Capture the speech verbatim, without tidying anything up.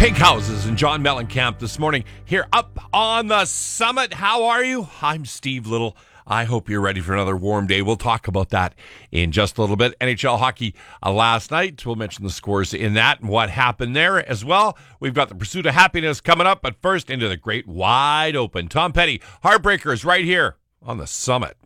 Pink Houses and John Mellencamp this morning here up on the summit. How are you? I'm Steve Little. I hope you're ready for another warm day. We'll talk about that in just a little bit. N H L hockey uh, last night. We'll mention the scores in that and what happened there as well. We've got the Pursuit of Happiness coming up, but first into the great wide open. Tom Petty, Heartbreakers right here on the summit.